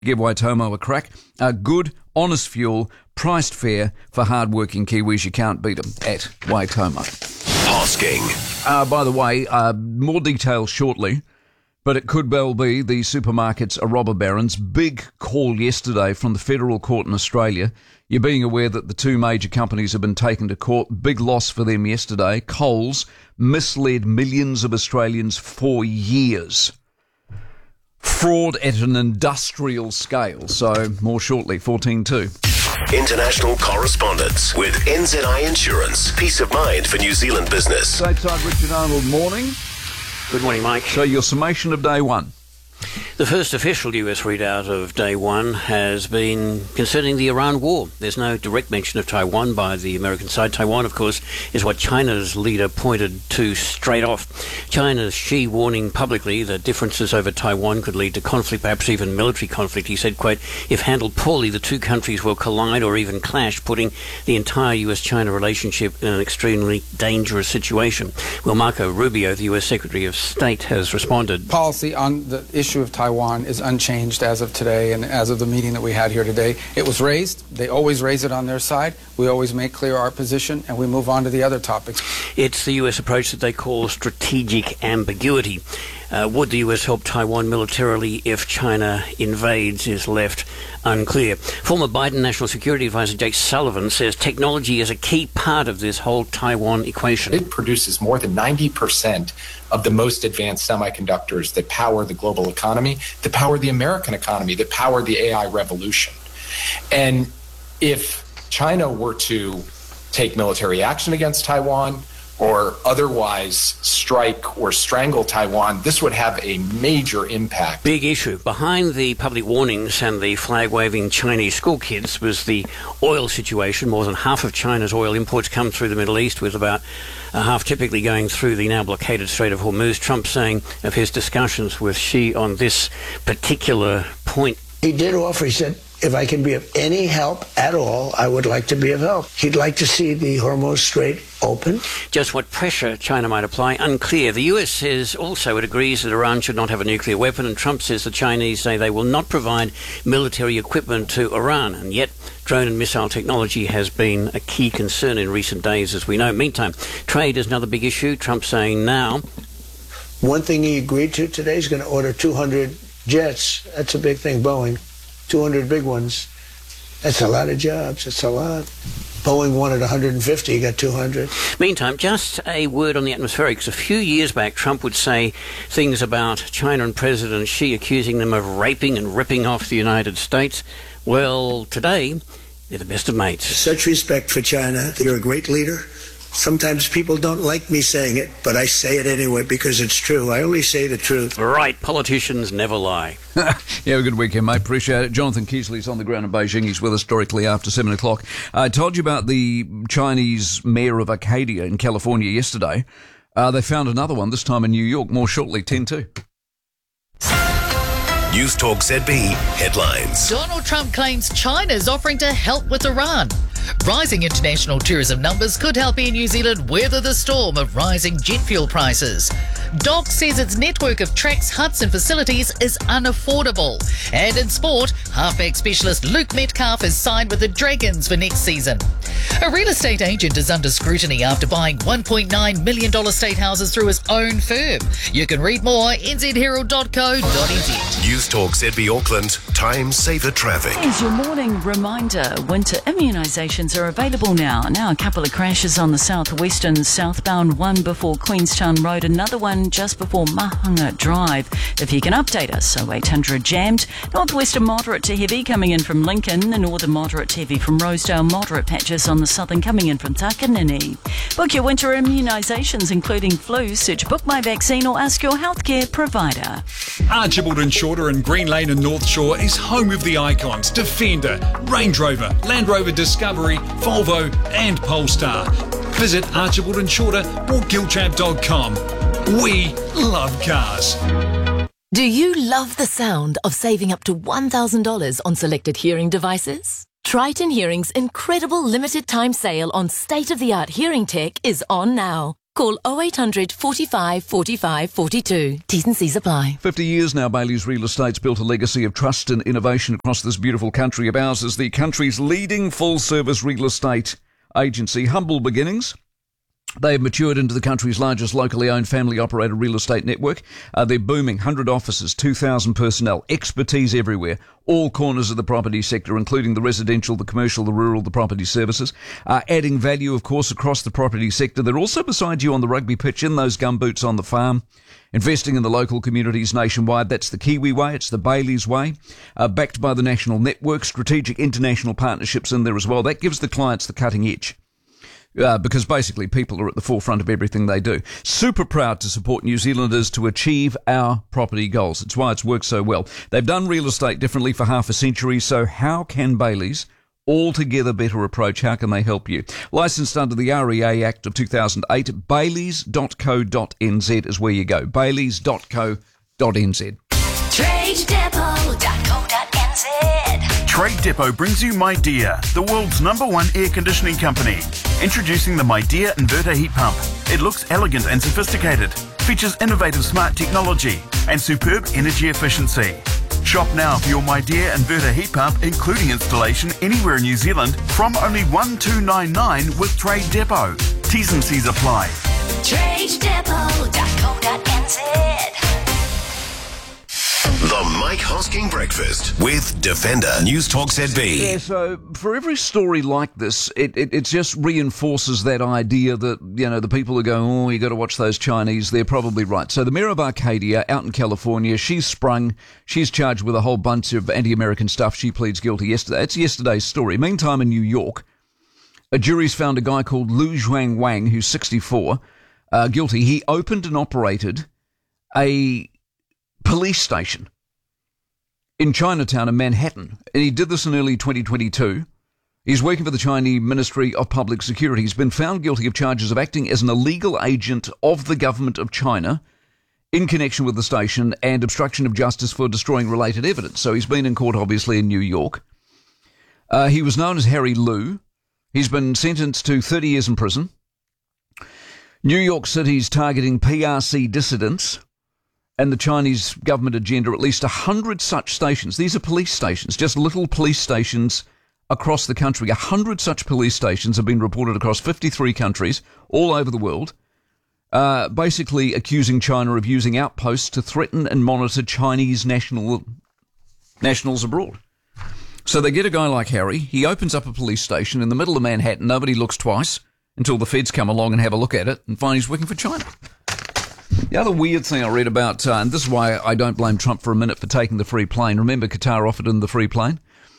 Give Waitomo a crack. Good, honest fuel, priced fair for hard-working Kiwis. You can't beat them at Waitomo. Hosking. By the way, more details shortly, but it could well be the supermarkets are robber barons. Big call yesterday from the Federal Court in Australia. You're being aware that the two major companies have been taken to court. Big loss for them yesterday. Coles misled millions of Australians for years. Fraud at an industrial scale. So more shortly, 14.2. International correspondence with NZI Insurance. Peace of mind for New Zealand business. Stateside Richard Arnold, morning. Good morning, Mike. So your summation of day one. The first official US readout of day one has been concerning the Iran war. There's no direct mention of Taiwan by the American side. Taiwan, of course, is what China's leader pointed to straight off. China's Xi warning publicly that differences over Taiwan could lead to conflict, perhaps even military conflict. He said, quote, if handled poorly, the two countries will collide or even clash, putting the entire US-China relationship in an extremely dangerous situation. Well, Marco Rubio, the US Secretary of State, has responded. Policy on the issue of Taiwan is unchanged as of today and as of the meeting that we had here today. It was raised. They always raise it on their side. We always make clear our position and we move on to the other topics. It's the US approach that they call strategic ambiguity. Would the US help Taiwan militarily if China invades is left unclear. Former Biden National Security Advisor Jake Sullivan says technology is a key part of this whole Taiwan equation. It produces more than 90% of the most advanced semiconductors that power the global economy, that power the American economy, that power the AI revolution. And if China were to take military action against Taiwan or otherwise strike or strangle Taiwan, this would have a major impact. Big issue. Behind the public warnings and the flag-waving Chinese school kids was the oil situation. More than half of China's oil imports come through the Middle East, with about half typically going through the now blockaded Strait of Hormuz. Trump saying of his discussions with Xi on this particular point. He did offer, he said, if I can be of any help at all, I would like to be of help. He'd like to see the Hormuz Strait open. Just what pressure China might apply, unclear. The US says also it agrees that Iran should not have a nuclear weapon, and Trump says the Chinese say they will not provide military equipment to Iran. And yet, drone and missile technology has been a key concern in recent days, as we know. Meantime, trade is another big issue. Trump saying now. One thing he agreed to today is going to order 200 jets. That's a big thing, Boeing. 200 big ones. That's a lot of jobs. It's a lot. Boeing wanted 150, you got 200. Meantime, just a word on the atmospherics. A few years back, Trump would say things about China and President Xi, accusing them of raping and ripping off the United States. Well, today, they're the best of mates. Such respect for China. You're a great leader. Sometimes people don't like me saying it, but I say it anyway because it's true. I only say the truth. Right, politicians never lie. Yeah, have a good weekend, mate. Appreciate it. Jonathan Keesley's on the ground in Beijing. He's with us directly after 7 o'clock. I told you about the Chinese mayor of Arcadia in California yesterday. They found another one, this time in New York. More shortly, 10-2. News Talk ZB headlines. Donald Trump claims China's offering to help with Iran. Rising international tourism numbers could help Air New Zealand weather the storm of rising jet fuel prices. Dock says its network of tracks, huts and facilities is unaffordable. And in sport, halfback specialist Luke Metcalf has signed with the Dragons for next season. A real estate agent is under scrutiny after buying $1.9 million state houses through his own firm. You can read more at nzherald.co.nz. News Talk ZB Auckland, time saver traffic. Here's your morning reminder. Winter immunisations are available now. Now a couple of crashes on the southwestern southbound, one before Queenstown Road, another one just before Mahunga Drive. If you can update us, 0800 jammed. Northwestern moderate to heavy coming in from Lincoln, the northern moderate to heavy from Rosedale, moderate patches on the southern coming in from Takanini. Book your winter immunisations including flu, search Book My Vaccine or ask your healthcare provider. Archibald and Shorter in Green Lane and North Shore is home of the icons Defender, Range Rover, Land Rover Discovery, Volvo and Polestar. Visit Archibald and Shorter or Giltrap.com. We love cars. Do you love the sound of saving up to $1,000 on selected hearing devices? Triton Hearing's incredible limited time sale on state-of-the-art hearing tech is on now. Call 0800 45 45 42. T's and C's apply. 50 years now, Bailey's Real Estate's built a legacy of trust and innovation across this beautiful country of ours as the country's leading full-service real estate agency. Humble beginnings. They have matured into the country's largest locally owned family-operated real estate network. They're booming. 100 offices, 2,000 personnel, expertise everywhere, all corners of the property sector, including the residential, the commercial, the rural, the property services. Adding value, of course, across the property sector. They're also beside you on the rugby pitch, in those gumboots on the farm. Investing in the local communities nationwide. That's the Kiwi way. It's the Bailey's way. Backed by the national network, strategic international partnerships in there as well. That gives the clients the cutting edge. Because basically people are at the forefront of everything they do. Super proud to support New Zealanders to achieve our property goals. It's why it's worked so well. They've done real estate differently for half a century, so how can Bailey's altogether better approach? How can they help you? Licensed under the REA Act of 2008, baileys.co.nz is where you go. baileys.co.nz. TradeDepot.co.nz. Trade Depot brings you MyDear, the world's #1 air conditioning company. Introducing the MyDear inverter heat pump. It looks elegant and sophisticated, features innovative smart technology and superb energy efficiency. Shop now for your MyDear inverter heat pump, including installation anywhere in New Zealand, from only $1,299 with Trade Depot. T's and C's apply. TradeDepot.co.nz. The Mike Hosking Breakfast with Defender News Talk ZB. Yeah, so for every story like this, it just reinforces that idea that, you know, the people who go, oh, you got to watch those Chinese, they're probably right. So the mayor of Arcadia out in California, she's charged with a whole bunch of anti-American stuff. She pleads guilty yesterday. It's yesterday's story. Meantime, in New York, a jury's found a guy called Lu Zhuang Wang, who's 64, guilty. He opened and operated a police station in Chinatown in Manhattan, and he did this in early 2022. He's working for the Chinese Ministry of Public Security. He's been found guilty of charges of acting as an illegal agent of the government of China in connection with the station and obstruction of justice for destroying related evidence. So he's been in court, obviously, in New York. He was known as Harry Lu. He's been sentenced to 30 years in prison. New York City's targeting PRC dissidents and the Chinese government agenda, at least 100 such stations. These are police stations, just little police stations across the country. 100 such police stations have been reported across 53 countries all over the world, basically accusing China of using outposts to threaten and monitor Chinese nationals abroad. So they get a guy like Harry. He opens up a police station in the middle of Manhattan. Nobody looks twice until the feds come along and have a look at it and find he's working for China. The other weird thing I read about, and this is why I don't blame Trump for a minute for taking the free plane. Remember, Qatar offered him the free plane?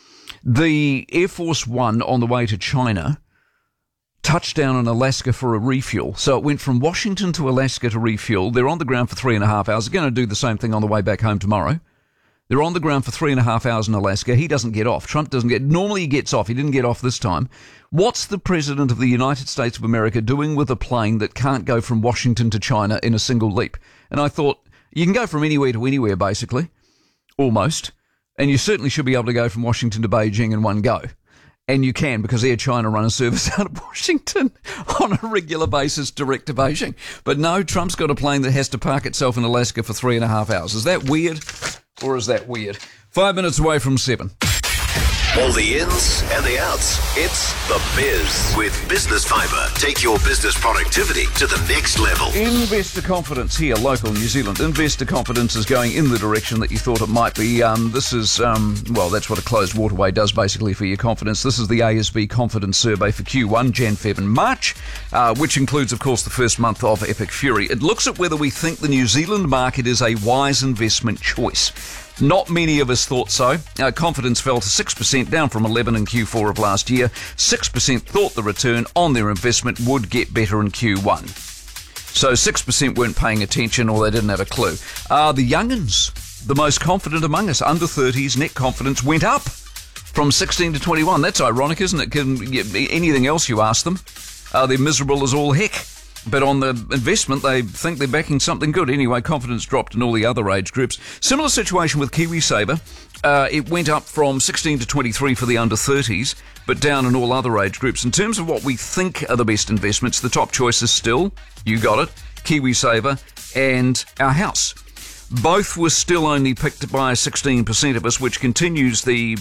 The Air Force One on the way to China touched down in Alaska for a refuel. So it went from Washington to Alaska to refuel. They're on the ground for 3.5 hours. They're going to do the same thing on the way back home tomorrow. They're on the ground for 3.5 hours in Alaska. He doesn't get off. Trump doesn't get... Normally he gets off. He didn't get off this time. What's the President of the United States of America doing with a plane that can't go from Washington to China in a single leap? And I thought, you can go from anywhere to anywhere, basically. Almost. And you certainly should be able to go from Washington to Beijing in one go. And you can, because Air China run a service out of Washington on a regular basis direct to Beijing. But no, Trump's got a plane that has to park itself in Alaska for 3.5 hours. Is that weird? Or is that weird? 5 minutes away from 7. All the ins and the outs. It's The Biz with Business Fibre. Take your business productivity to the next level. Investor confidence here, local New Zealand. Investor confidence is going in the direction that you thought it might be. This is, well, that's what a closed waterway does basically for your confidence. This is the ASB Confidence Survey for Q1, Jan, Feb and March, which includes, of course, the first month of Epic Fury. It looks at whether we think the New Zealand market is a wise investment choice. Not many of us thought so. Confidence fell to 6%, down from 11% in Q4 of last year. 6% thought the return on their investment would get better in Q1. So 6% weren't paying attention or they didn't have a clue. The young'uns, the most confident among us, under 30s, net confidence went up from 16 to 21. That's ironic, isn't it? Anything else you ask them, they're miserable as all heck. But on the investment, they think they're backing something good. Anyway, confidence dropped in all the other age groups. Similar situation with KiwiSaver. It went up from 16 to 23 for the under 30s, but down in all other age groups. In terms of what we think are the best investments, the top choice is still, you got it, KiwiSaver and our house. Both were still only picked by 16% of us, which continues the